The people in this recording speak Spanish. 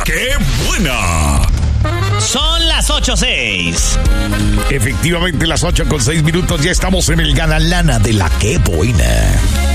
¡Qué buena! Son las 8:06. Efectivamente, las 8:06 minutos. Ya estamos en el Gana Lana de la Qué Buena.